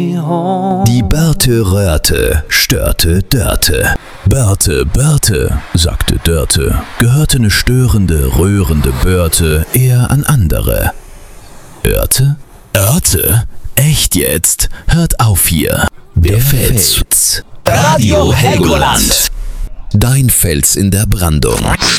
Die Börte röhrte, störte Dörte. Börte, sagte Dörte, gehörte ne störende, rührende Börte eher an andere. Örte? Echt jetzt? Hört auf hier. Der Fels. Radio Helgoland. Dein Fels in der Brandung.